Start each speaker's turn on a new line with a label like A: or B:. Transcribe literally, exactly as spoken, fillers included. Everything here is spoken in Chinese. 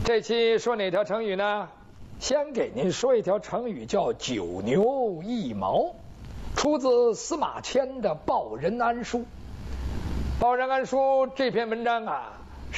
A: 这期说哪条成语呢？先给您说一条成语，叫九牛一毛，出自司马迁的《报任安书》。《报任安书》这篇文章啊，